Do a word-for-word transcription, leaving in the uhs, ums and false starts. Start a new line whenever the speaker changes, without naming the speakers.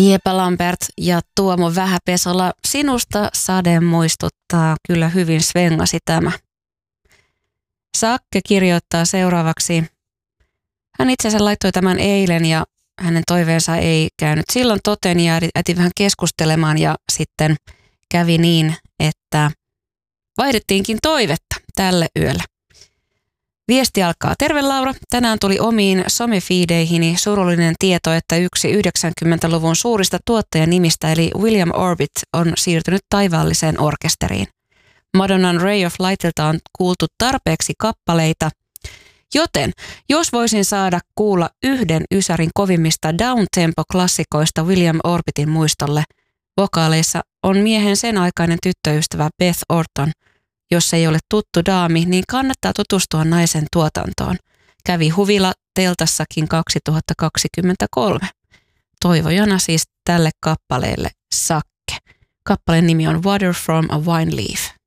Jeppe Lambert ja Tuomo Vähäpesola, sinusta sade muistuttaa, kyllä hyvin svengasi tämä. Sakke kirjoittaa seuraavaksi. Hän itse asiassa laittoi tämän eilen ja hänen toiveensa ei käynyt silloin toteen ja äiti vähän keskustelemaan ja sitten kävi niin, että vaihdettiinkin toivetta tälle yölle. Viesti alkaa. Terve Laura, tänään tuli omiin somefiideihini surullinen tieto, että yksi yhdeksänkymmentäluvun suurista tuottajanimistä eli William Orbit on siirtynyt taivaalliseen orkesteriin. Madonnan Ray of Lightilta on kuultu tarpeeksi kappaleita, joten jos voisin saada kuulla yhden Ysärin kovimmista downtempo-klassikoista William Orbitin muistolle, vokaaleissa on miehen sen aikainen tyttöystävä Beth Orton. Jos ei ole tuttu daami, niin kannattaa tutustua naisen tuotantoon. Kävi huvila teltassakin kaksituhattakaksikymmentäkolme. Toivojana siis tälle kappaleelle Sakke. Kappaleen nimi on Water from a Wine Leaf.